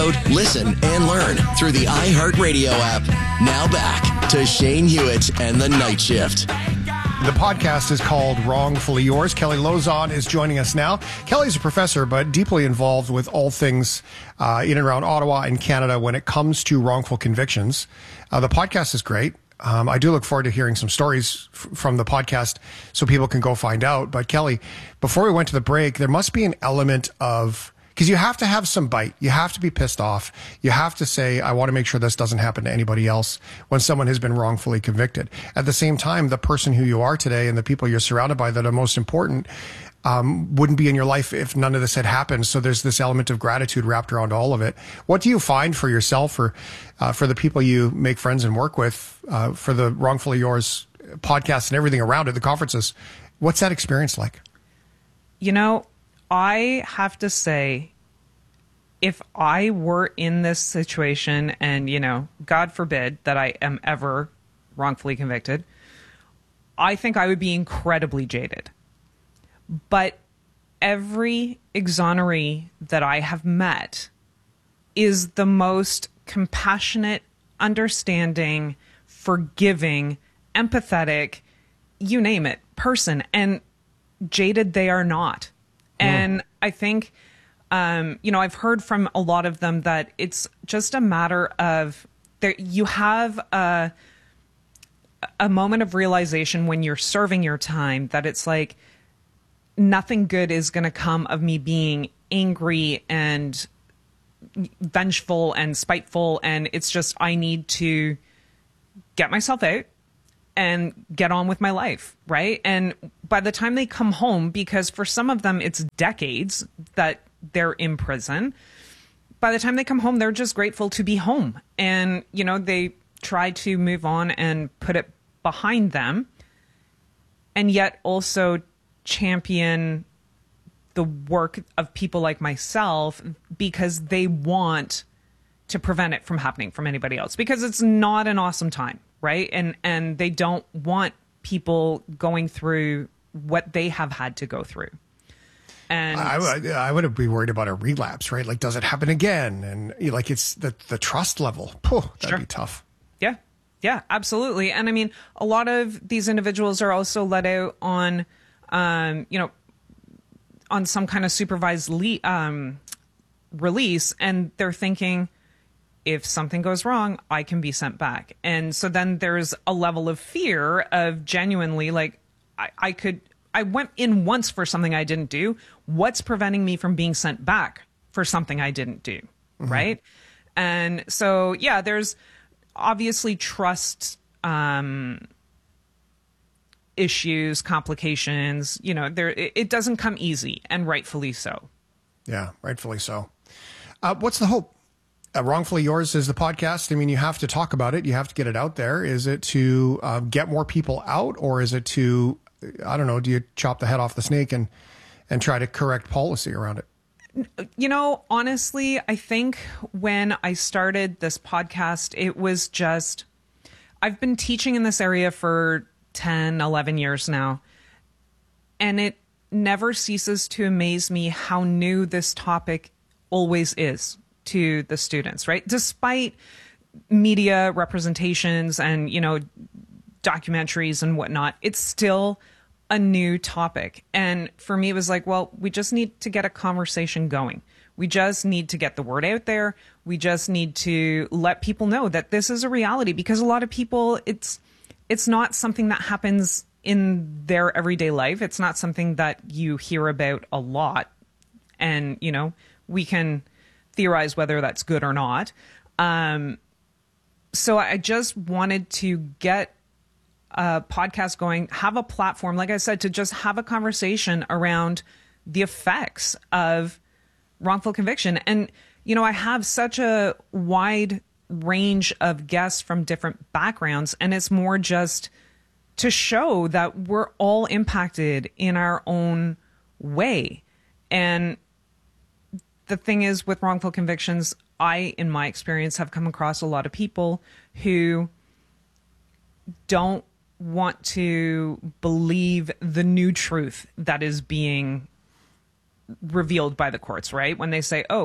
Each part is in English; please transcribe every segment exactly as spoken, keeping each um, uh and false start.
Download, listen, and learn through the iHeartRadio app. Now back to Shane Hewitt and the Night Shift. The podcast is called Wrongfully Yours. Kelly Lozon is joining us now. Kelly's a professor, but deeply involved with all things uh, in and around Ottawa and Canada when it comes to wrongful convictions. Uh, the podcast is great. Um, I do look forward to hearing some stories f- from the podcast so people can go find out. But Kelly, before we went to the break, there must be an element of, because you have to have some bite. You have to be pissed off. You have to say, I want to make sure this doesn't happen to anybody else when someone has been wrongfully convicted. At the same time, the person who you are today and the people you're surrounded by that are most important um, wouldn't be in your life if none of this had happened. So there's this element of gratitude wrapped around all of it. What do you find for yourself or uh, for the people you make friends and work with uh, for the Wrongfully Yours podcast and everything around it, the conferences? What's that experience like? You know, I have to say, if I were in this situation and, you know, God forbid that I am ever wrongfully convicted, I think I would be incredibly jaded. But every exoneree that I have met is the most compassionate, understanding, forgiving, empathetic, you name it, person. And jaded they are not. And I think, um, you know, I've heard from a lot of them that it's just a matter of there. You have a, a moment of realization when you're serving your time that it's like nothing good is going to come of me being angry and vengeful and spiteful. And it's just I need to get myself out and get on with my life, right? And by the time they come home, because for some of them it's decades that they're in prison, by the time they come home, they're just grateful to be home. And, you know, they try to move on and put it behind them, and yet also champion the work of people like myself because they want to prevent it from happening from anybody else, because it's not an awesome time. Right. And and they don't want people going through what they have had to go through. And I, I, I would be worried about a relapse, right? Like, does it happen again? And you know, like, it's the, the trust level. Phew, that'd sure. be tough. Yeah. Yeah, absolutely. And I mean, a lot of these individuals are also let out on, um, you know, on some kind of supervised le- um, release. And they're thinking, if something goes wrong, I can be sent back. And so then there's a level of fear of genuinely like, I, I could, I went in once for something I didn't do. What's preventing me from being sent back for something I didn't do? Mm-hmm. Right. And so, yeah, there's obviously trust um, issues, complications, you know, there, it, it doesn't come easy, and rightfully so. Yeah, rightfully so. Uh, what's the hope? Uh, Wrongfully Yours is the podcast. I mean, you have to talk about it. You have to get it out there. Is it to uh, get more people out, or is it to, I don't know, do you chop the head off the snake and, and try to correct policy around it? You know, honestly, I think when I started this podcast, it was just, I've been teaching in this area for ten, eleven years now, and it never ceases to amaze me how new this topic always is to the students, right? Despite media representations and, you know, documentaries and whatnot, it's still a new topic. And for me, it was like, well, we just need to get a conversation going. We just need to get the word out there. We just need to let people know that this is a reality, because a lot of people, it's, it's not something that happens in their everyday life. It's not something that you hear about a lot. And, you know, we can theorize whether that's good or not. Um, so I just wanted to get a podcast going, have a platform, like I said, to just have a conversation around the effects of wrongful conviction. And, you know, I have such a wide range of guests from different backgrounds, and it's more just to show that we're all impacted in our own way. And the thing is, with wrongful convictions, I, in my experience, have come across a lot of people who don't want to believe the new truth that is being revealed by the courts, right? When they say, oh,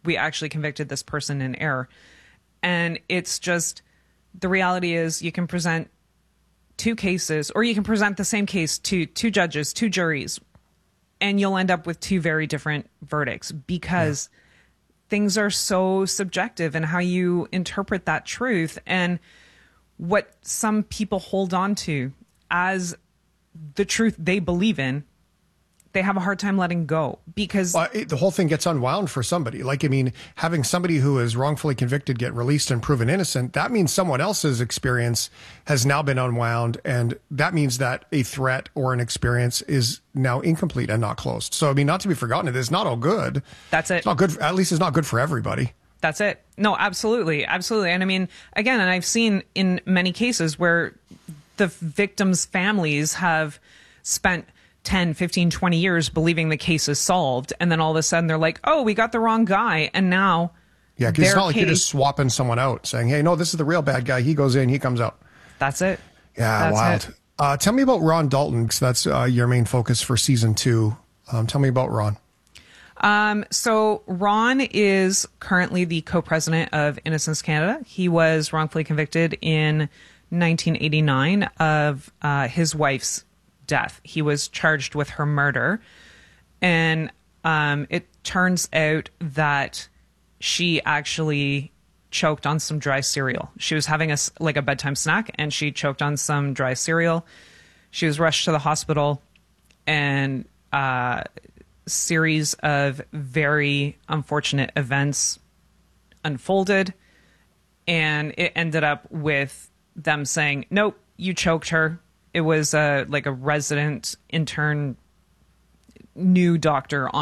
we actually convicted this person in error. And it's just, the reality is you can present two cases, or you can present the same case to two judges, two juries, and you'll end up with two very different verdicts because yeah. things are so subjective in how you interpret that truth. And what some people hold on to as the truth they believe in, they have a hard time letting go because well, it, the whole thing gets unwound for somebody. Like, I mean, having somebody who is wrongfully convicted get released and proven innocent, that means someone else's experience has now been unwound. And that means that a threat or an experience is now incomplete and not closed. So, I mean, not to be forgotten, it's not all good. That's it. It's not good. At least it's not good for everybody. That's it. No, absolutely. Absolutely. And I mean, again, and I've seen in many cases where the victims' families have spent ten, fifteen, twenty years believing the case is solved. And then all of a sudden they're like, oh, we got the wrong guy. And now, yeah, because it's not like case, you're just swapping someone out saying, hey, no, this is the real bad guy. He goes in, he comes out. That's it. Yeah, that's wild. It. Uh, tell me about Ron Dalton, because that's uh, your main focus for season two. Um, tell me about Ron. Um, so Ron is currently the co-president of Innocence Canada. He was wrongfully convicted in nineteen eighty-nine of uh, his wife's death. He was charged with her murder. And um, it turns out that she actually choked on some dry cereal. She was having a, like a bedtime snack, and she choked on some dry cereal. She was rushed to the hospital, and uh series of very unfortunate events unfolded, and it ended up with them saying, nope, you choked her. It was uh, like a resident intern new doctor on